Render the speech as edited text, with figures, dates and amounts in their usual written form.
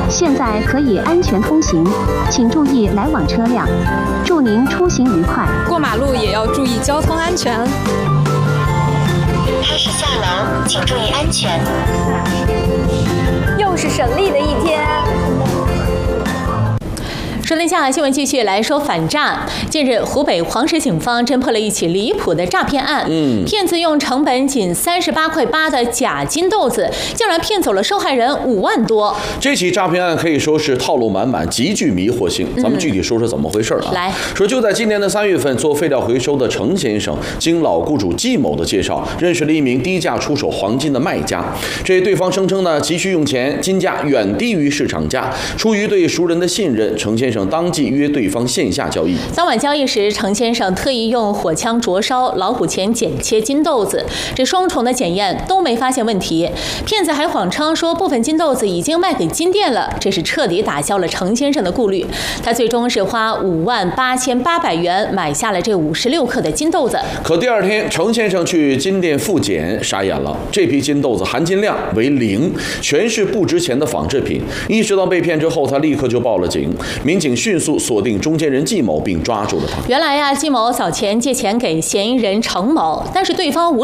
现在可以安全通行，请注意来往车辆。祝您出行愉快。 过马路也要注意交通安全。 开始下楼，请注意安全。 又是省力的一天。 收听下来新闻，继续来说反诈。近日，湖北黄石警方侦破了一起离谱的诈骗案。骗子用成本仅38.8块的假金豆子，竟然骗走了受害人5万多。 这起诈骗案可以说是套路满满，极具迷惑性。咱们具体说说怎么回事啊？ 来说，就在今年的3月份，做废料回收的程先生，经老雇主季某的介绍，认识了一名低价出手黄金的卖家。这对方声称呢，急需用钱，金价远低于市场价。出于对熟人的信任，程先生当即约对方线下交易。 当晚交易时，程先生特意用火枪灼烧老虎钳剪切金豆子，这双重的检验都没发现问题。骗子还谎称说部分金豆子已经卖给金店了，这是彻底打消了程先生的顾虑。他最终是花58800元买下了这56克的金豆子。 可第二天，程先生去金店复检，傻眼了，这批金豆子含金量为0，全是不值钱的仿制品。意识到被骗之后，他立刻就报了警。民警迅速锁定中间人季某，并抓住了他。 原来呀，季某早前借钱给嫌疑人程某，但是对方无